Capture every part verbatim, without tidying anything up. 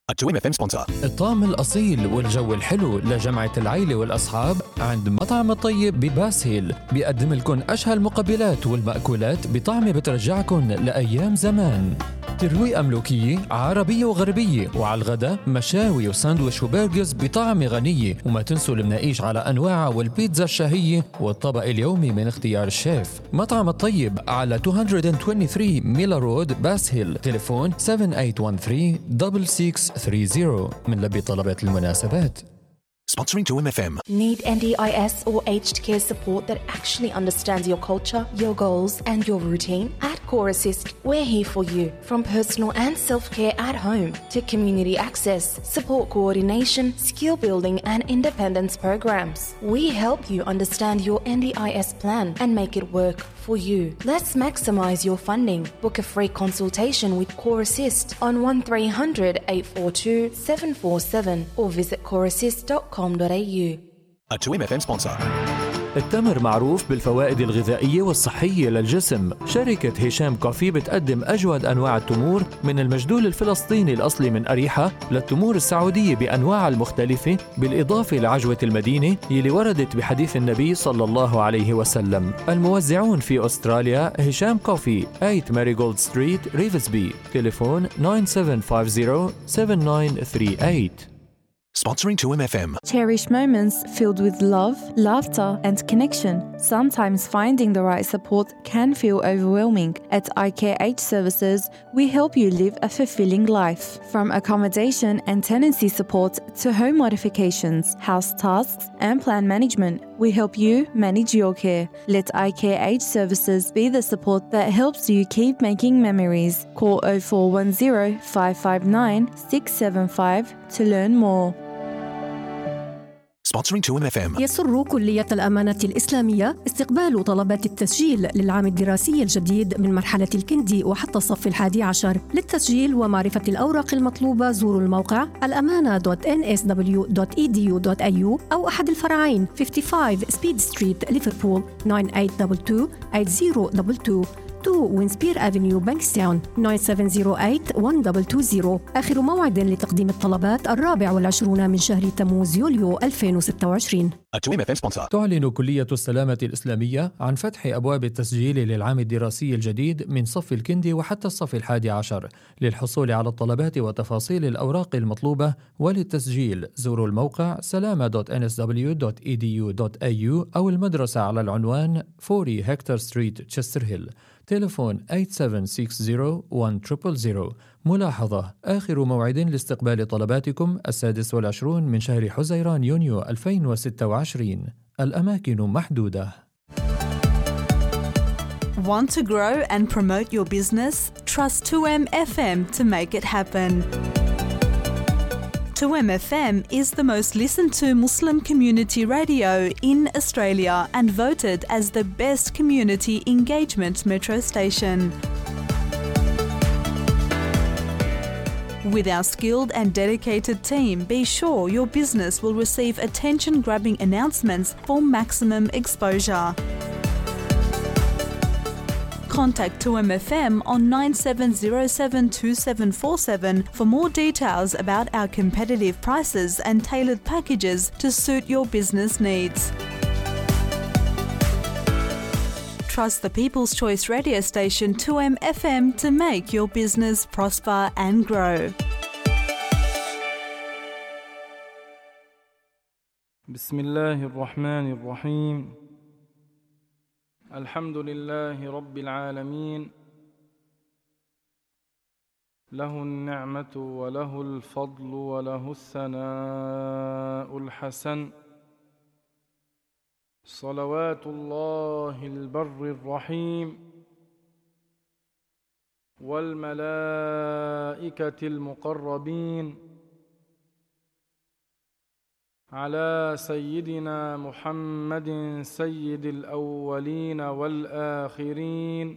تو إم إف إم sponsor. الطعم الأصيل والجو الحلو لجمعة العيلة والأصحاب عند مطعم الطيب بباس هيل. بيقدم لكم أشهى المقبلات والمأكولات بطعم بترجعكم لأيام زمان. ترويقة ملوكية عربية وغربية، وعلى الغداء مشاوي وساندويش وبرجرز بطعم غنية. وما تنسوا المناقيش على أنواعها والبيتزا الشهية والطبق اليومي من اختيار الشيف. مطعم الطيب على مئتين وثلاثة وعشرين ميلا رود باس هيل. تليفون سبعة ثمانية واحد ثلاثة ستة ستة ثلاثين من لبي طلبات المناسبات. Sponsoring تو إم إف إم. Need N D I S or aged care support that actually understands your culture, your goals, and your routine? At Core Assist, we're here for you. From personal and self-care at home to community access, support coordination, skill building, and independence programs. We help you understand your N D I S plan and make it work for you. Let's maximize your funding. Book a free consultation with Core Assist on one three hundred, eight four two, seven four seven or visit core assist dot com dot a u. تو إم إف إم sponsor. التمر معروف بالفوائد الغذائية والصحية للجسم. شركة هشام كوفي بتقدم أجود أنواع التمور من المجدول الفلسطيني الأصلي من أريحة للتمور السعودية بأنواعها المختلفة، بالإضافة لعجوة المدينة يلي وردت بحديث النبي صلى الله عليه وسلم. الموزعون في أستراليا هشام كوفي ثمانية ماريغولد ستريت ريفزبي. تليفون تسعة سبعة خمسة صفر سبعة تسعة ثلاثة ثمانية. Sponsoring تو إم إف إم. Cherish moments filled with love, laughter, and connection. Sometimes finding the right support can feel overwhelming. At I K H Services, we help you live a fulfilling life. From accommodation and tenancy support to home modifications, house tasks, and plan management, we help you manage your care. Let I K H Services be the support that helps you keep making memories. Call oh four one oh, five five nine, six seven five to learn more. Sponsoring تو إم إف إم. يسر كلية الأمانة الإسلامية استقبال طلبات التسجيل للعام الدراسي الجديد من مرحلة الكندي وحتى الصف الحادي عشر. للتسجيل ومعرفة الأوراق المطلوبة زوروا الموقع الأمانة دوت إن إس دبليو دوت إي دي يو دوت إيه يو أو أحد الفرعين خمسة وخمسين سبيد ستريت ليفربول تسعة ثمانية اثنين اثنين ثمانية صفر اثنين اثنين. اثنين وينسبير أفنيو بانكستاون تسعة سبعة صفر ثمانية واحد اثنين اثنين صفر. آخر موعد لتقديم الطلبات الرابع والعشرون من شهر تموز يوليو ألفين وستة وعشرين. تو إم إف إم sponsor. تعلن كلية السلامة الإسلامية عن فتح أبواب التسجيل للعام الدراسي الجديد من صف الكندي وحتى الصف الحادي عشر. للحصول على الطلبات وتفاصيل الأوراق المطلوبة وللتسجيل زوروا الموقع سلامة دوت إن إس دبليو دوت إي دي يو دوت إيه يو أو المدرسة على العنوان أربعين هكتور ستريت تشستر هيل. تليفون ثمانية سبعة ستة صفر واحد صفر صفر صفر. ملاحظة: آخر موعد لاستقبال طلباتكم السادس والعشرون من شهر حزيران يونيو ألفين وستة وعشرين. الأماكن محدودة. Want to grow and promote your business? Trust two M F M to make it happen. two M F M is the most listened to Muslim community radio in Australia and voted as the best community engagement metro station. With our skilled and dedicated team, be sure your business will receive attention-grabbing announcements for maximum exposure. Contact two M F M on nine seven zero seven two seven four seven for more details about our competitive prices and tailored packages to suit your business needs. Trust the People's Choice radio station two M F M to make your business prosper and grow. بسم الله الرحمن الرحيم. الحمد لله رب العالمين، له النعمة وله الفضل وله الثناء الحسن، صلوات الله البر الرحيم والملائكة المقربين على سيدنا محمد سيد الأولين والآخرين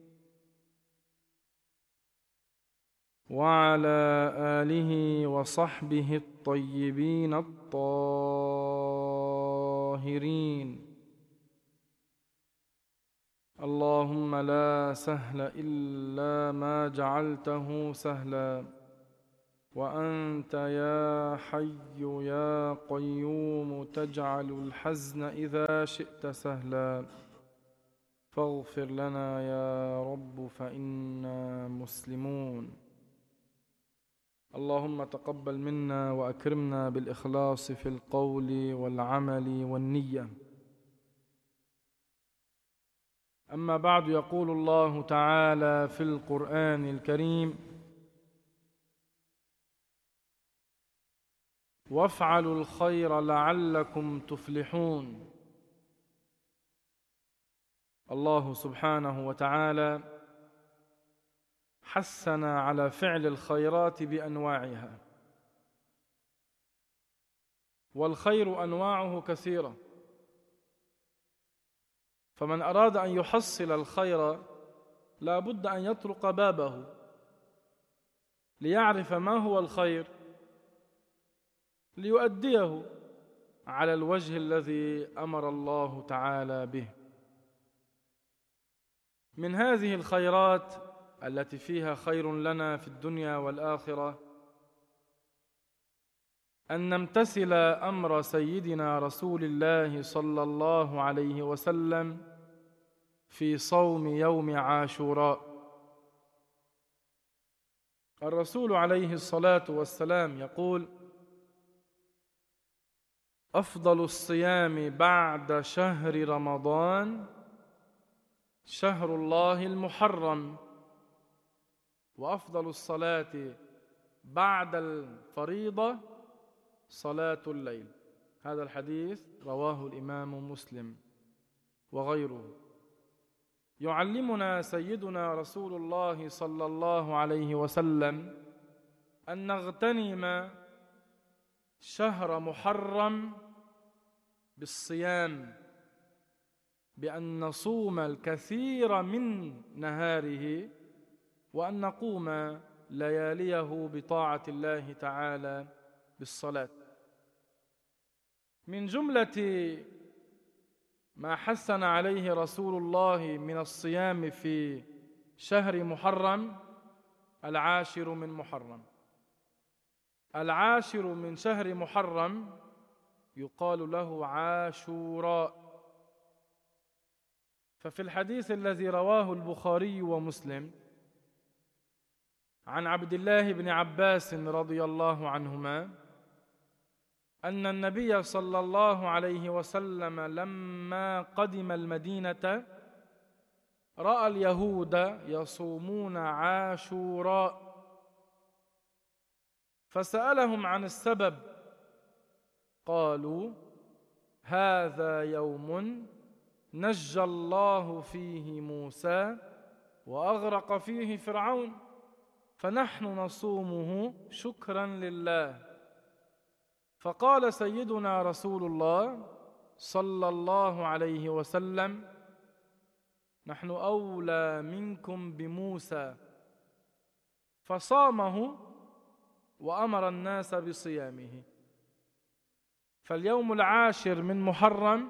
وعلى آله وصحبه الطيبين الطاهرين. اللهم لا سهل إلا ما جعلته سهلا وأنت يا حي يا قيوم تجعل الحزن إذا شئت سهلا فاغفر لنا يا رب فإنا مسلمون. اللهم تقبل منا وأكرمنا بالإخلاص في القول والعمل والنية. أما بعد، يقول الله تعالى في القرآن الكريم: وافعلوا الخير لعلكم تفلحون. الله سبحانه وتعالى حثنا على فعل الخيرات بأنواعها، والخير أنواعه كثيرة، فمن أراد أن يحصل الخير لا بد أن يطرق بابه ليعرف ما هو الخير ليؤديه على الوجه الذي أمر الله تعالى به. من هذه الخيرات التي فيها خير لنا في الدنيا والآخرة أن نمتثل أمر سيدنا رسول الله صلى الله عليه وسلم في صوم يوم عاشوراء. الرسول عليه الصلاة والسلام يقول: أفضل الصيام بعد شهر رمضان شهر الله المحرم، وأفضل الصلاة بعد الفريضة صلاة الليل. هذا الحديث رواه الإمام مسلم وغيره. يعلمنا سيدنا رسول الله صلى الله عليه وسلم أن نغتنم شهر محرم بالصيام، بأن نصوم الكثير من نهاره وأن نقوم لياليه بطاعة الله تعالى بالصلاة. من جملة ما حثنا عليه رسول الله من الصيام في شهر محرم العاشر من محرم. العاشر من شهر محرم يقال له عاشوراء. ففي الحديث الذي رواه البخاري ومسلم عن عبد الله بن عباس رضي الله عنهما أن النبي صلى الله عليه وسلم لما قدم المدينة رأى اليهود يصومون عاشوراء، فسألهم عن السبب، قالوا: هذا يوم نجى الله فيه موسى وأغرق فيه فرعون، فنحن نصومه شكرا لله. فقال سيدنا رسول الله صلى الله عليه وسلم: نحن أولى منكم بموسى، فصامه وأمر الناس بصيامه. فاليوم العاشر من محرم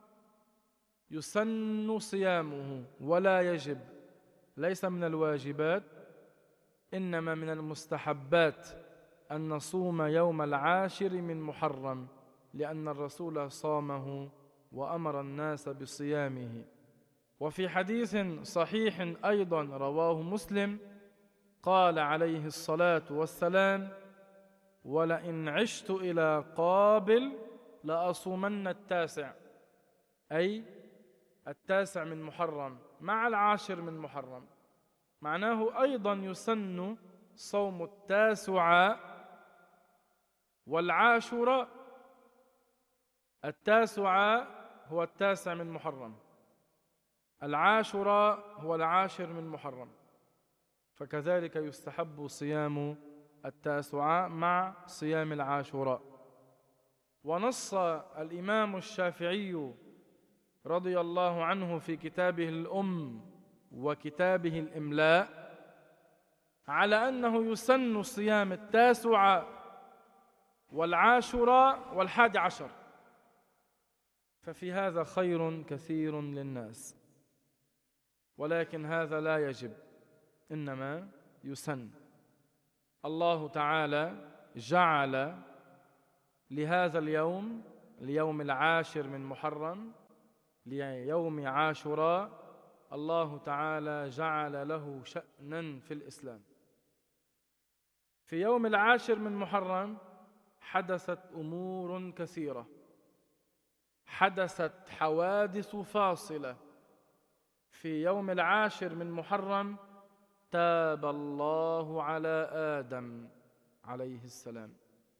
يسن صيامه ولا يجب، ليس من الواجبات إنما من المستحبات أن نصوم يوم العاشر من محرم، لأن الرسول صامه وأمر الناس بصيامه. وفي حديث صحيح أيضا رواه مسلم قال عليه الصلاة والسلام: ولئن عشت إلى قابل لأصومن التاسع، أي التاسع من محرم مع العاشر من محرم. معناه أيضا يسن صوم التاسع والعاشر. التاسع هو التاسع من محرم، العاشر هو العاشر من محرم، فكذلك يستحب صيام التاسع مع صيام العاشوراء. ونص الإمام الشافعي رضي الله عنه في كتابه الأم وكتابه الإملاء على أنه يسن صيام التاسع والعاشوراء والحادي عشر، ففي هذا خير كثير للناس، ولكن هذا لا يجب، إنما يسن. الله تعالى جعل لهذا اليوم، اليوم العاشر من محرم، ليوم عاشوراء، الله تعالى جعل له شأنا في الإسلام. في يوم العاشر من محرم حدثت أمور كثيرة، حدثت حوادث فاصلة. في يوم العاشر من محرم تاب الله على آدم عليه السلام.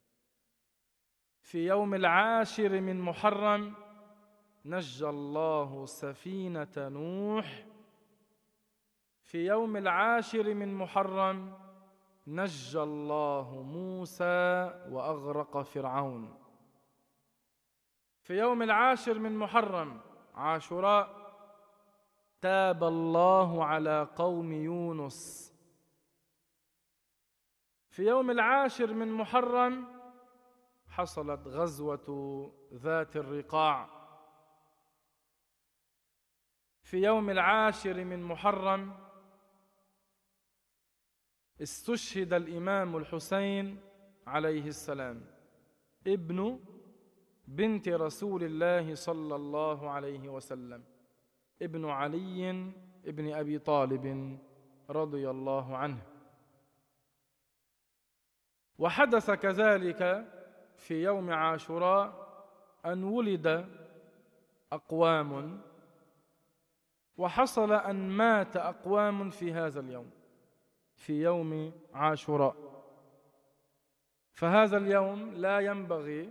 في يوم العاشر من محرم نجى الله سفينة نوح. في يوم العاشر من محرم نجى الله موسى وأغرق فرعون. في يوم العاشر من محرم عاشوراء تاب الله على قوم يونس. في يوم العاشر من محرم حصلت غزوة ذات الرقاع. في يوم العاشر من محرم استشهد الإمام الحسين عليه السلام ابن بنت رسول الله صلى الله عليه وسلم، ابن علي ابن أبي طالب رضي الله عنه. وحدث كذلك في يوم عاشوراء أن ولد أقوام، وحصل أن مات أقوام في هذا اليوم، في يوم عاشوراء. فهذا اليوم لا ينبغي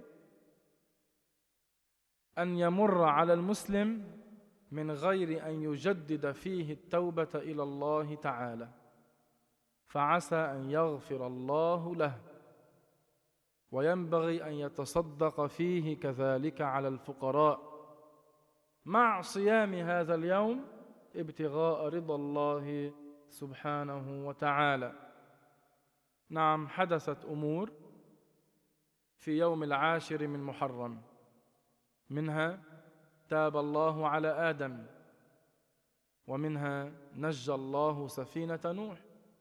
أن يمر على المسلم من غير أن يجدد فيه التوبة إلى الله تعالى، فعسى أن يغفر الله له. وينبغي أن يتصدق فيه كذلك على الفقراء، مع صيام هذا اليوم ابتغاء رضا الله سبحانه وتعالى. نعم، حدثت أمور في يوم العاشر من محرم، منها تاب الله على آدم، ومنها نجى الله سفينة نوح،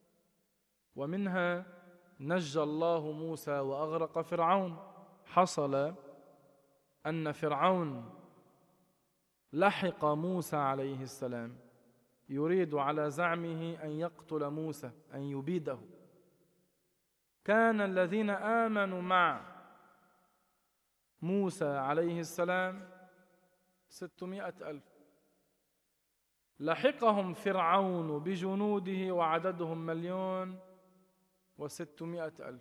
ومنها نجى الله موسى وأغرق فرعون. حصل أن فرعون لحق موسى عليه السلام يريد على زعمه أن يقتل موسى، أن يبيده. كان الذين آمنوا مع موسى عليه السلام ستمائة ألف. لحقهم فرعون بجنوده وعددهم مليون وستمائة ألف.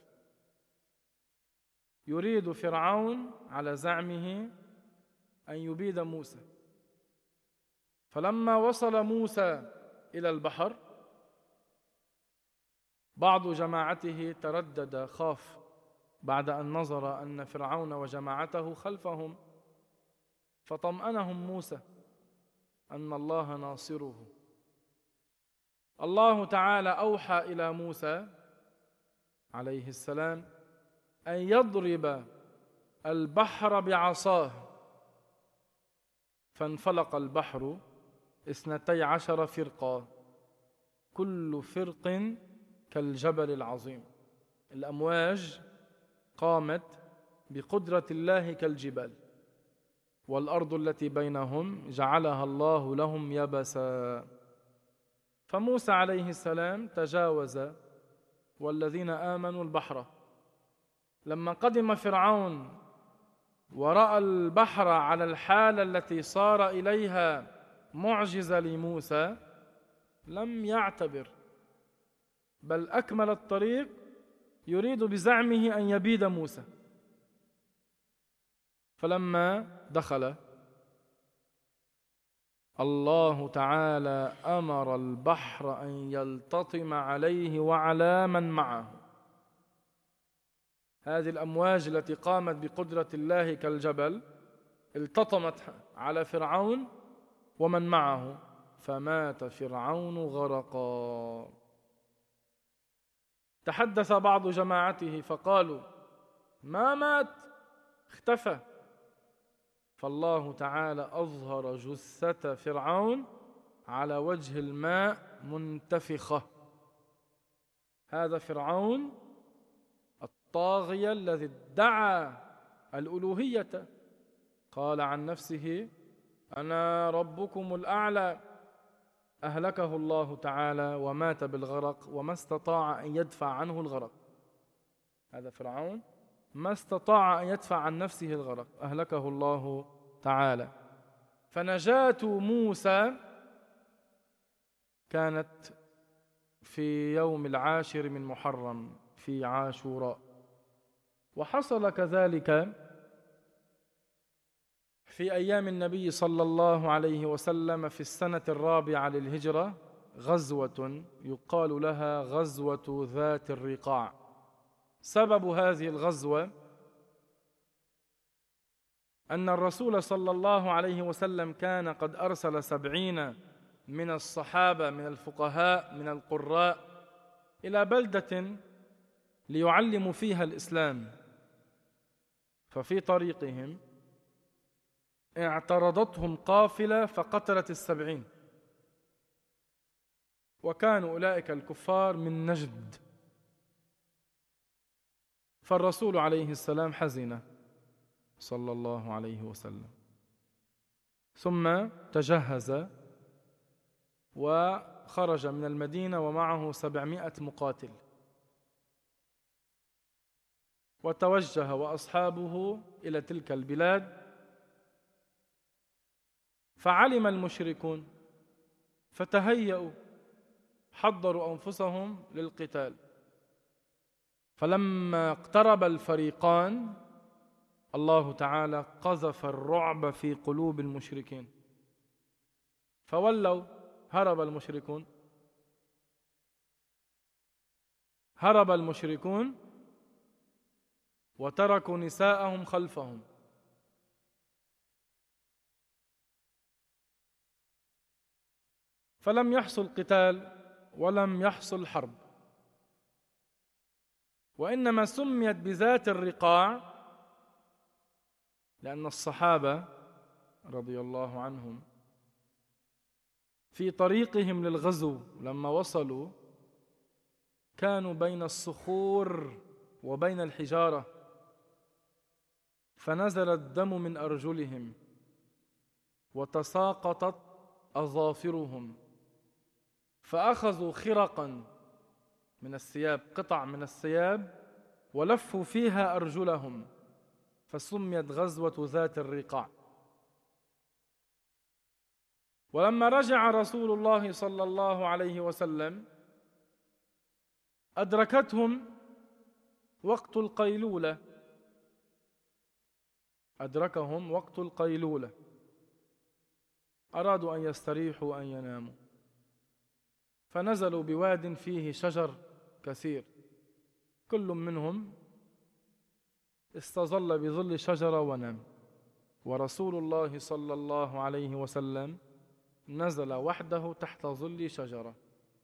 يريد فرعون على زعمه أن يبيد موسى. فلما وصل موسى إلى البحر بعض جماعته تردد، خاف بعد أن نظر أن فرعون وجماعته خلفهم، فطمأنهم موسى أن الله ناصره. الله تعالى أوحى إلى موسى عليه السلام أن يضرب البحر بعصاه، فانفلق البحر اثنتي عشر فرقة، كل فرق كالجبل العظيم. الأمواج قامت بقدرة الله كالجبال، والأرض التي بينهم جعلها الله لهم يبسا. فموسى عليه السلام تجاوز والذين آمنوا البحر. لما قدم فرعون ورأى البحر على الحالة التي صار إليها معجزة لموسى لم يعتبر، بل أكمل الطريق يريد بزعمه أن يبيد موسى. فلما دخل الله تعالى أمر البحر أن يلتطم عليه وعلى من معه. هذه الأمواج التي قامت بقدرة الله كالجبل التطمت على فرعون ومن معه، فمات فرعون غرقا. تحدث بعض جماعته فقالوا ما مات، اختفى. فالله تعالى أظهر جثة فرعون على وجه الماء منتفخة. هذا فرعون الطاغية الذي ادعى الألوهية، قال عن نفسه أنا ربكم الأعلى، أهلكه الله تعالى ومات بالغرق وما استطاع أن يدفع عنه الغرق. هذا فرعون ما استطاع أن يدفع عن نفسه الغرق، أهلكه الله تعالى. فنجاة موسى كانت في يوم العاشر من محرم في عاشوراء، وحصل كذلك في أيام النبي صلى الله عليه وسلم في السنة الرابعة للهجرة غزوة يقال لها غزوة ذات الرقاع. سبب هذه الغزوة أن الرسول صلى الله عليه وسلم كان قد أرسل سبعين من الصحابة من الفقهاء من القراء إلى بلدة ليعلموا فيها الإسلام، ففي طريقهم اعترضتهم قافلة فقتلت السبعين، وكانوا أولئك الكفار من نجد. فالرسول عليه السلام حزن صلى الله عليه وسلم، ثم تجهز وخرج من المدينة ومعه سبعمائة مقاتل، وتوجه وأصحابه إلى تلك البلاد. فعلم المشركون فتهيأوا، حضروا أنفسهم للقتال. فلما اقترب الفريقان الله تعالى قذف الرعب في قلوب المشركين، فولوا، هرب المشركون هرب المشركون وتركوا نساءهم خلفهم. فلم يحصل قتال ولم يحصل حرب، وإنما سميت بذات الرقاع لأن الصحابة رضي الله عنهم في طريقهم للغزو لما وصلوا كانوا بين الصخور وبين الحجارة، فنزل الدم من أرجلهم وتساقطت أظافرهم، فأخذوا خرقا من الثياب، قطع من الثياب، ولفوا فيها أرجلهم، فسميت غزوة ذات الرقاع. ولما رجع رسول الله صلى الله عليه وسلم أدركتهم وقت القيلولة أدركهم وقت القيلولة أرادوا أن يستريحوا أن يناموا، فنزلوا بواد فيه شجر كثير، كل منهم استظل بظل شجرة ونام، ورسول الله صلى الله عليه وسلم نزل وحده تحت ظل شجرة،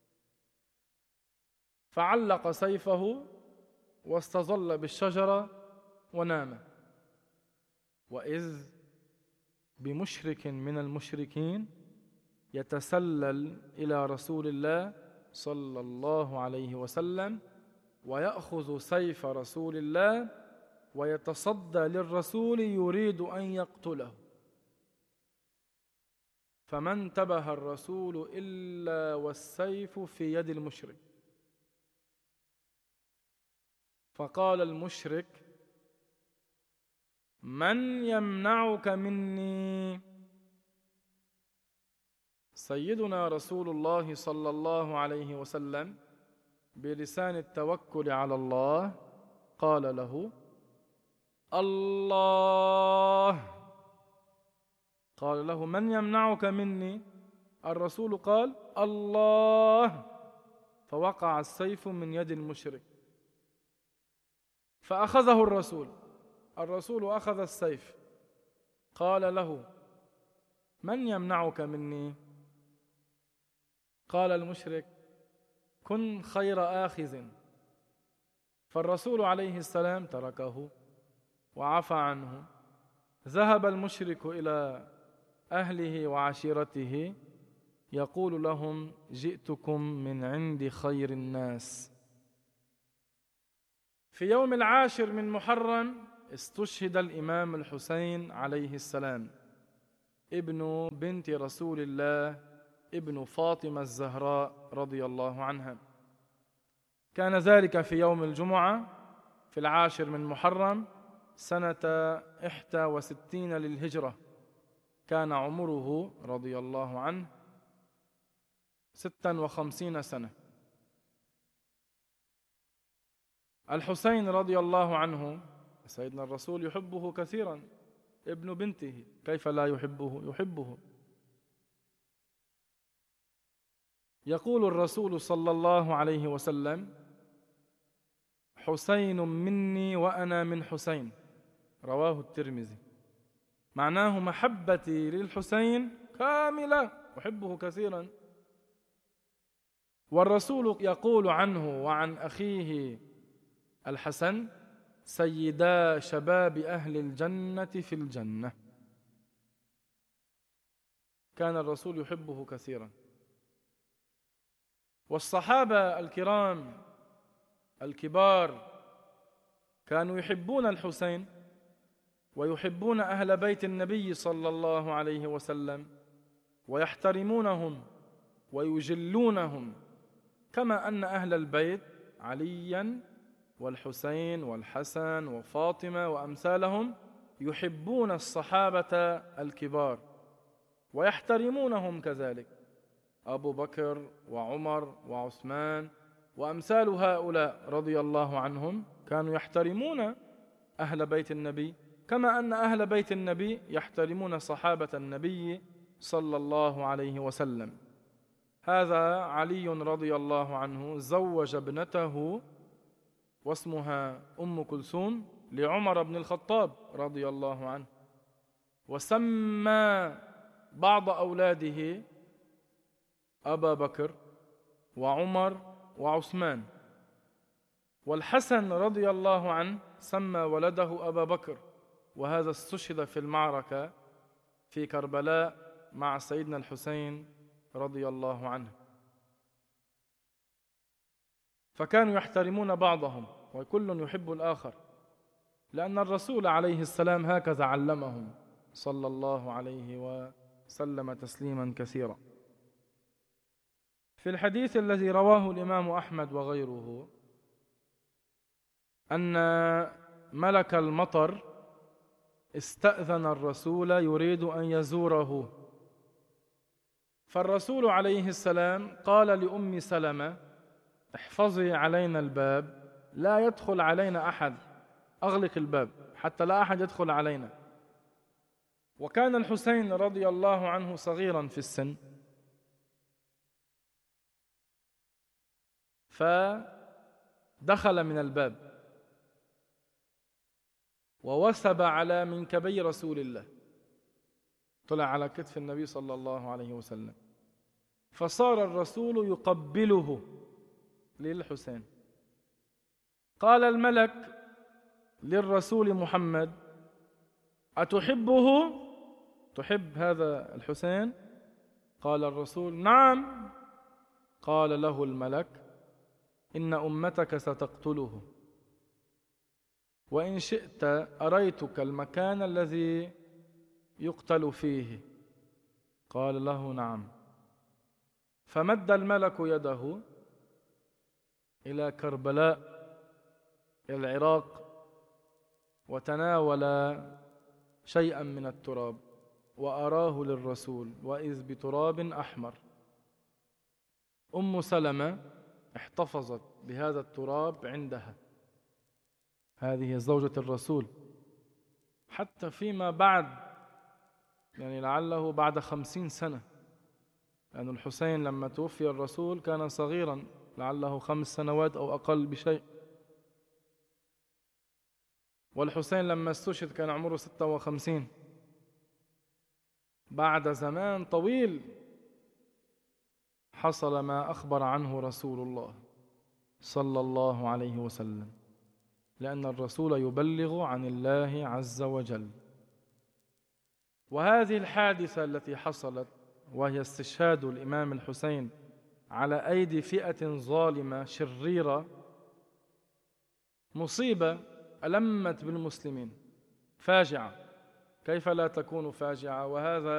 فعلق سيفه واستظل بالشجرة ونام. وإذ بمشرك من المشركين يتسلل إلى رسول الله صلى الله عليه وسلم ويأخذ سيف رسول الله ويتصدى للرسول يريد أن يقتله، فما انتبه الرسول إلا والسيف في يد المشرك، فقال المشرك من يمنعك مني؟ سيدنا رسول الله صلى الله عليه وسلم بلسان التوكل على الله قال له الله. قال له من يمنعك مني؟ الرسول قال الله، فوقع السيف من يد المشرك، فأخذه الرسول الرسول أخذ السيف، قال له من يمنعك مني؟ قال المشرك كن خير آخذ، فالرسول عليه السلام تركه وعفى عنه. ذهب المشرك إلى أهله وعشيرته يقول لهم جئتكم من عند خير الناس. في يوم العاشر من محرم استشهد الإمام الحسين عليه السلام ابن بنت رسول الله ابن فاطمة الزهراء رضي الله عنها. كان ذلك في يوم الجمعة في العاشر من محرم سنة إحدى وستين للهجرة. كان عمره رضي الله عنه ستا وخمسين سنة. الحسين رضي الله عنه سيدنا الرسول يحبه كثيرا، ابن بنته كيف لا يحبه؟ يحبه. يقول الرسول صلى الله عليه وسلم: حسين مني وأنا من حسين، رواه الترمذي. معناه محبتي للحسين كاملة، أحبه كثيرا. والرسول يقول عنه وعن أخيه الحسن: سيدا شباب أهل الجنة في الجنة. كان الرسول يحبه كثيرا. والصحابة الكرام الكبار كانوا يحبون الحسين ويحبون أهل بيت النبي صلى الله عليه وسلم ويحترمونهم ويجلونهم، كما أن أهل البيت عليا والحسين والحسن وفاطمة وأمثالهم يحبون الصحابة الكبار ويحترمونهم كذلك، أبو بكر وعمر وعثمان وأمثال هؤلاء رضي الله عنهم كانوا يحترمون أهل بيت النبي، كما أن أهل بيت النبي يحترمون صحابة النبي صلى الله عليه وسلم. هذا علي رضي الله عنه زوج ابنته واسمها أم كلثوم لعمر بن الخطاب رضي الله عنه، وسمى بعض أولاده أبا بكر وعمر وعثمان. والحسن رضي الله عنه سمى ولده أبا بكر، وهذا استشهد في المعركة في كربلاء مع سيدنا الحسين رضي الله عنه. فكانوا يحترمون بعضهم وكل يحب الآخر، لأن الرسول عليه السلام هكذا علمهم صلى الله عليه وسلم تسليما كثيرا. في الحديث الذي رواه الإمام أحمد وغيره أن ملك المطر استأذن الرسول يريد أن يزوره، فالرسول عليه السلام قال لأم سلمة: احفظي علينا الباب، لا يدخل علينا أحد، أغلق الباب حتى لا أحد يدخل علينا. وكان الحسين رضي الله عنه صغيرا في السن، فدخل من الباب ووثب على منكبي رسول الله، طلع على كتف النبي صلى الله عليه وسلم، فصار الرسول يقبله للحسين. قال الملك للرسول محمد: أتحبه؟ تحب هذا الحسين؟ قال الرسول: نعم. قال له الملك: إن أمتك ستقتله، وإن شئت أريتك المكان الذي يقتل فيه. قال له: نعم. فمد الملك يده إلى كربلاء إلى العراق وتناول شيئا من التراب وأراه للرسول، وإذ بتراب أحمر. أم سلمة احتفظت بهذا التراب عندها، هذه زوجة الرسول، حتى فيما بعد، يعني لعله بعد خمسين سنة، لأن يعني الحسين لما توفي الرسول كان صغيرا، لعله خمس سنوات أو أقل بشيء، والحسين لما استشهد كان عمره ستة وخمسين. بعد زمان طويل حصل ما أخبر عنه رسول الله صلى الله عليه وسلم، لأن الرسول يبلغ عن الله عز وجل. وهذه الحادثة التي حصلت وهي استشهاد الإمام الحسين على أيدي فئة ظالمة شريرة مصيبة ألمت بالمسلمين، فاجعة، كيف لا تكون فاجعة؟ وهذا